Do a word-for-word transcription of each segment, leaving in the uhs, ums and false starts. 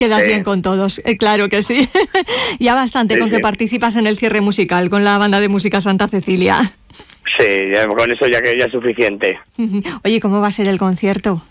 Quedas sí. bien con todos, eh, claro que sí. Ya bastante Sí, con sí. que participas en el cierre musical con la banda de música Santa Cecilia. Sí, ya, con eso ya que ya es suficiente. Oye, ¿cómo va a ser el concierto?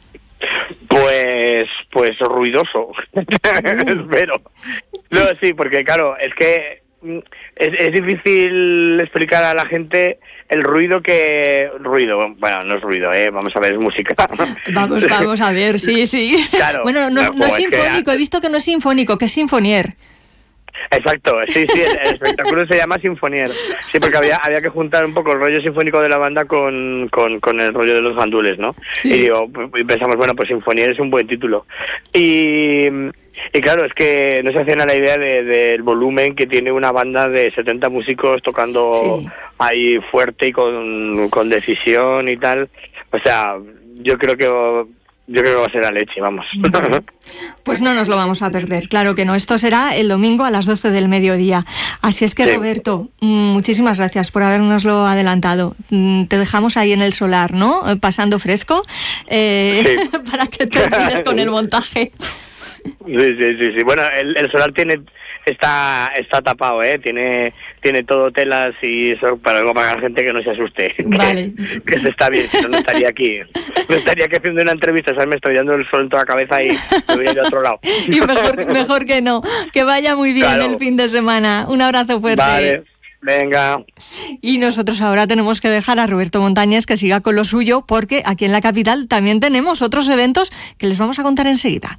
Pues, pues ruidoso, Uh. espero. No, sí, porque claro, es que mm, es, es difícil explicar a la gente el ruido que... Ruido, bueno, no es ruido, ¿eh? Vamos a ver, es música. Vamos, vamos a ver, sí, sí. Claro. Bueno, no, No, no es es que- sinfónico, he visto que no es sinfónico, que es sinfonier. Exacto, sí, sí, el, el espectáculo se llama Sinfonier. Sí, porque había había que juntar un poco el rollo sinfónico de la banda con, con, con el rollo de los gandules, ¿no? Sí. Y digo, y pensamos, bueno, pues Sinfonier es un buen título. Y, y claro, es que no se hacían a la idea de, del volumen que tiene una banda de setenta músicos tocando Sí. ahí fuerte y con, con decisión y tal. O sea, yo creo que... Yo creo que va a ser la leche, vamos. Bueno, pues no nos lo vamos a perder, claro que no. Esto será el domingo a las doce del mediodía. Así es que, Sí. Roberto, muchísimas gracias por habernoslo adelantado. Te dejamos ahí en el solar, ¿no? Pasando fresco, eh, Sí. para que termines con el montaje. Sí, sí, sí, sí. Bueno, el, el solar tiene está está tapado, ¿eh? Tiene tiene todo telas y eso para, para la gente que no se asuste. Vale. Que, que se está bien, si no, no estaría aquí. No estaría aquí haciendo una entrevista, ¿sabes? Me estoy dando el sol en toda la cabeza y me voy a ir a otro lado. Y mejor, mejor que no. Que vaya muy bien Claro. el fin de semana. Un abrazo fuerte. Vale, venga. Y nosotros ahora tenemos que dejar a Roberto Montañés que siga con lo suyo, porque aquí en la capital también tenemos otros eventos que les vamos a contar enseguida.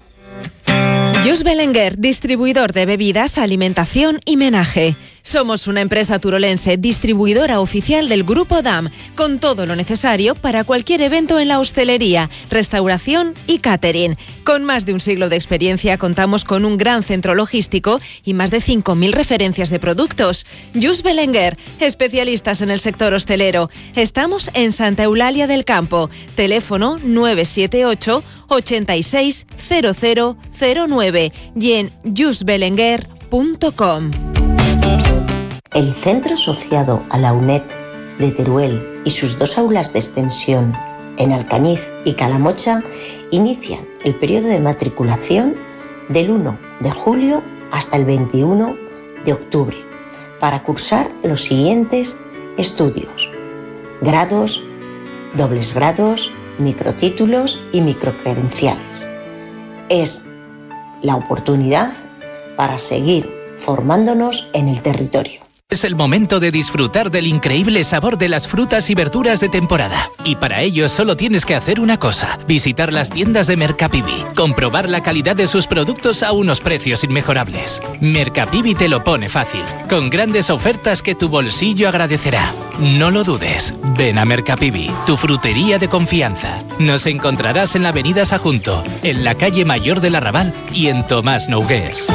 Just Belenguer, distribuidor de bebidas, alimentación y menaje. Somos una empresa turolense distribuidora oficial del Grupo D A M, con todo lo necesario para cualquier evento en la hostelería, restauración y catering. Con más de un siglo de experiencia contamos con un gran centro logístico y más de cinco mil referencias de productos. Just Belenguer, especialistas en el sector hostelero. Estamos en Santa Eulalia del Campo. Teléfono nueve siete ocho, ochenta y seis, cero cero cero nueve y en just belenguer punto com. El Centro Asociado a la UNED de Teruel y sus dos aulas de extensión en Alcañiz y Calamocha inician el periodo de matriculación del uno de julio hasta el veintiuno de octubre para cursar los siguientes estudios: grados, dobles grados, microtítulos y microcredenciales. Es la oportunidad para seguir formándonos en el territorio. Es el momento de disfrutar del increíble sabor de las frutas y verduras de temporada. Y para ello solo tienes que hacer una cosa: visitar las tiendas de Mercapivi, comprobar la calidad de sus productos a unos precios inmejorables. Mercapivi te lo pone fácil, con grandes ofertas que tu bolsillo agradecerá. No lo dudes, ven a Mercapivi, tu frutería de confianza. Nos encontrarás en la avenida Sajunto, en la calle Mayor del Arrabal y en Tomás Nogués.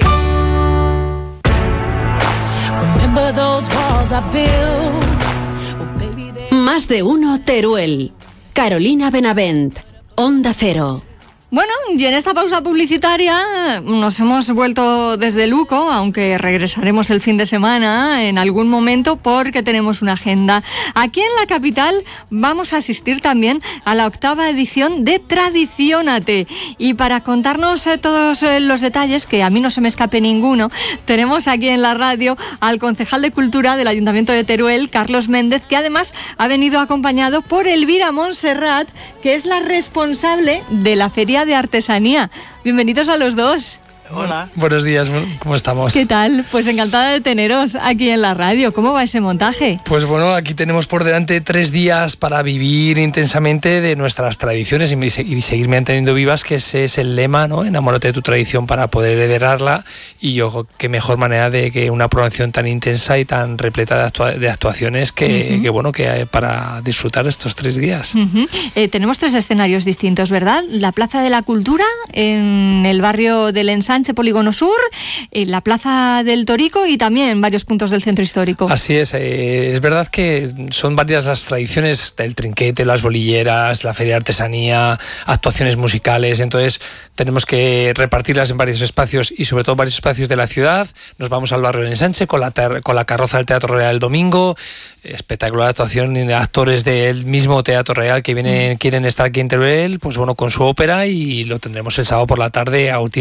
Más de uno Teruel. Carolina Benavent, Onda Cero. Bueno, y en esta pausa publicitaria nos hemos vuelto desde Luco, aunque regresaremos el fin de semana en algún momento porque tenemos una agenda. Aquí en la capital vamos a asistir también a la octava edición de Tradiciónate. Y para contarnos eh, todos eh, los detalles, que a mí no se me escape ninguno, tenemos aquí en la radio al concejal de Cultura del Ayuntamiento de Teruel, Carlos Méndez, que además ha venido acompañado por Elvira Montserrat, que es la responsable de la Feria de Artesanía. Bienvenidos a los dos. Hola. Buenos días, ¿cómo estamos? ¿Qué tal? Pues encantada de teneros aquí en la radio. ¿Cómo va ese montaje? Pues bueno, aquí tenemos por delante tres días para vivir intensamente de nuestras tradiciones y, y seguir manteniendo vivas, que ese es el lema, ¿no? Enamórate de tu tradición para poder heredarla. Y yo, qué mejor manera de que una programación tan intensa y tan repleta de, actua de actuaciones que, uh-huh. que bueno, que hay para disfrutar estos tres días. Uh-huh. eh, tenemos tres escenarios distintos, ¿verdad? La Plaza de la Cultura en el barrio del Ensanche, Polígono Sur, en la Plaza del Torico y también varios puntos del centro histórico. Así es, eh, es verdad que son varias las tradiciones del trinquete, las bolilleras, la feria de artesanía, actuaciones musicales, entonces tenemos que repartirlas en varios espacios y sobre todo varios espacios de la ciudad. Nos vamos al barrio del Ensanche con la, con la carroza del Teatro Real el domingo, espectacular actuación de actores del mismo Teatro Real que vienen, mm. quieren estar aquí en Teruel, pues bueno, con su ópera, y lo tendremos el sábado por la tarde a última